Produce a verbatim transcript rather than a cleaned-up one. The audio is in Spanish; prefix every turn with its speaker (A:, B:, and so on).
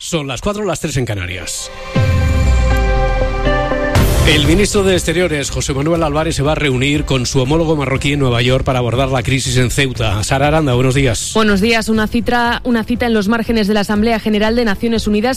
A: Son las cuatro, las tres en Canarias. El ministro de Exteriores, José Manuel Álvarez, se va a reunir con su homólogo marroquí en Nueva York para abordar la crisis en Ceuta. Sara Aranda, buenos días.
B: Buenos días. Una cita, una cita en los márgenes de la Asamblea General de Naciones Unidas